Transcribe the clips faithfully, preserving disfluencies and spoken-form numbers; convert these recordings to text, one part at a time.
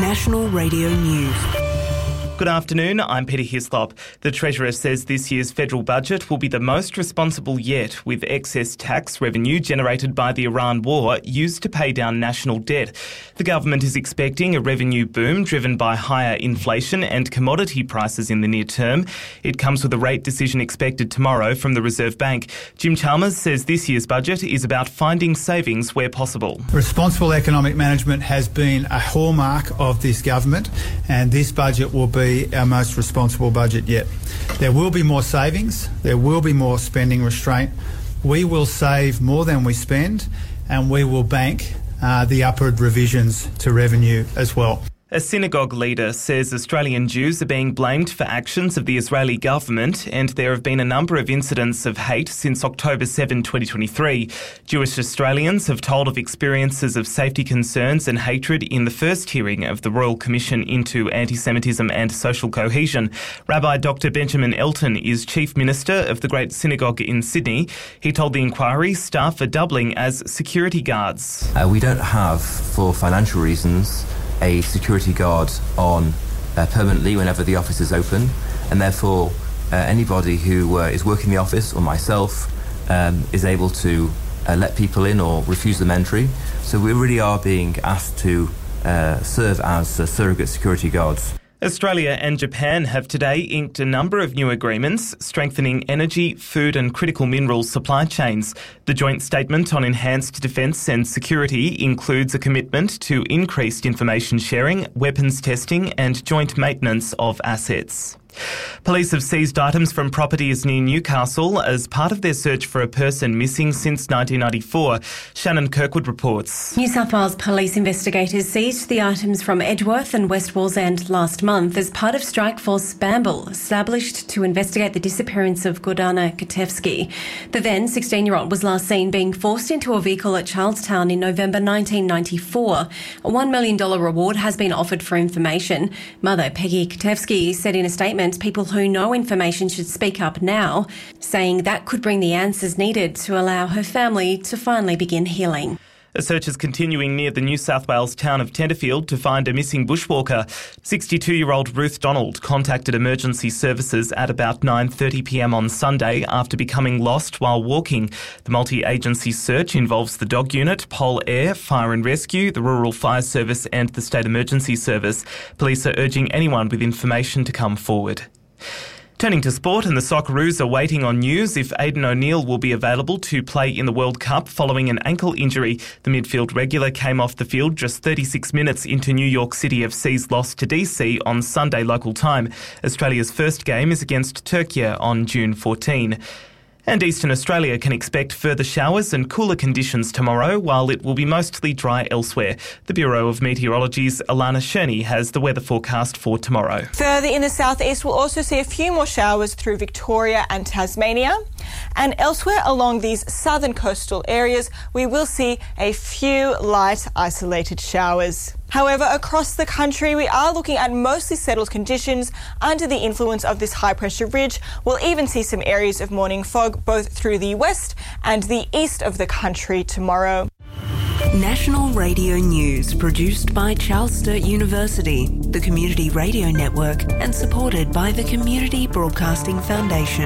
National Radio News. Good afternoon, I'm Peter Hislop. The Treasurer says this year's federal budget will be the most responsible yet, with excess tax revenue generated by the Iran war used to pay down national debt. The government is expecting a revenue boom driven by higher inflation and commodity prices in the near term. It comes with a rate decision expected tomorrow from the Reserve Bank. Jim Chalmers says this year's budget is about finding savings where possible. Responsible economic management has been a hallmark of this government, and this budget will be our most responsible budget yet. There will be more savings, there will be more spending restraint. We will save more than we spend, and we will bank uh, the upward revisions to revenue as well. A synagogue leader says Australian Jews are being blamed for actions of the Israeli government, and there have been a number of incidents of hate since October seventh, twenty twenty-three. Jewish Australians have told of experiences of safety concerns and hatred in the first hearing of the Royal Commission into Anti-Semitism and Social Cohesion. Rabbi Doctor Benjamin Elton is Chief Minister of the Great Synagogue in Sydney. He told the inquiry staff are doubling as security guards. Uh, we don't have, for financial reasons, a security guard on uh, permanently whenever the office is open, and therefore uh, anybody who uh, is working in the office, or myself, um, is able to uh, let people in or refuse them entry. So we really are being asked to uh, serve as uh, surrogate security guards. Australia and Japan have today inked a number of new agreements strengthening energy, food and critical minerals supply chains. The joint statement on enhanced defence and security includes a commitment to increased information sharing, weapons testing and joint maintenance of assets. Police have seized items from properties near Newcastle as part of their search for a person missing since nineteen ninety-four. Shannon Kirkwood reports. New South Wales police investigators seized the items from Edgeworth and West Wallsend last month as part of Strike Force Bamble, established to investigate the disappearance of Gordana Katevsky. The then sixteen-year-old was last seen being forced into a vehicle at Charlestown in November nineteen ninety-four. A one million dollars reward has been offered for information. Mother Peggy Katevsky said in a statement, people who know information should speak up now, saying that could bring the answers needed to allow her family to finally begin healing. A search is continuing near the New South Wales town of Tenterfield to find a missing bushwalker. sixty-two-year-old Ruth Donald contacted emergency services at about nine thirty p m on Sunday after becoming lost while walking. The multi-agency search involves the Dog Unit, Pol Air, Fire and Rescue, the Rural Fire Service and the State Emergency Service. Police are urging anyone with information to come forward. Turning to sport, and the Socceroos are waiting on news if Aidan O'Neill will be available to play in the World Cup following an ankle injury. The midfield regular came off the field just thirty-six minutes into New York City F C's loss to D C on Sunday local time. Australia's first game is against Turkey on June fourteenth. And Eastern Australia can expect further showers and cooler conditions tomorrow, while it will be mostly dry elsewhere. The Bureau of Meteorology's Alana Sherney has the weather forecast for tomorrow. Further in the southeast, we'll also see a few more showers through Victoria and Tasmania. And elsewhere along these southern coastal areas, we will see a few light isolated showers. However, across the country, we are looking at mostly settled conditions under the influence of this high-pressure ridge. We'll even see some areas of morning fog both through the west and the east of the country tomorrow. National Radio News, produced by Charles Sturt University, the Community Radio Network, and supported by the Community Broadcasting Foundation.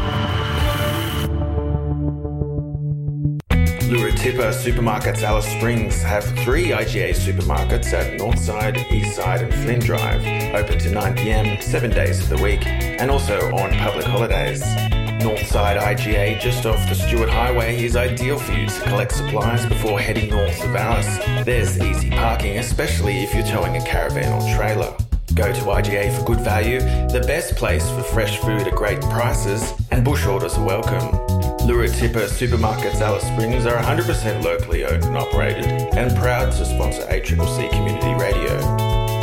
Lura-Tipper Supermarkets Alice Springs have three I G A supermarkets at Northside, Eastside and Flynn Drive, open to nine p m, seven days of the week, and also on public holidays. Northside I G A, just off the Stewart Highway, is ideal for you to collect supplies before heading north of Alice. There's easy parking, especially if you're towing a caravan or trailer. Go to I G A for good value, the best place for fresh food at great prices, and bush orders are welcome. Lura-Tipper Supermarkets Alice Springs are one hundred percent locally owned and operated and proud to sponsor A C C C Community Radio.